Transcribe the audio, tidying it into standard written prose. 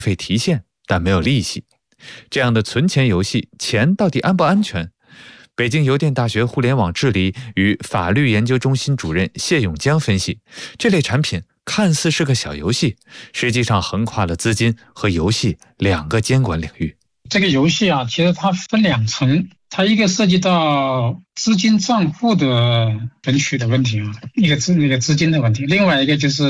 费提现，但没有利息。这样的存钱游戏，钱到底安不安全？北京邮电大学互联网治理与法律研究中心主任谢永江分析，这类产品看似是个小游戏，实际上横跨了资金和游戏两个监管领域。 这个游戏啊，其实它分两层，它一个涉及到资金账户的存取的问题啊，那个资金的问题，另外一个就是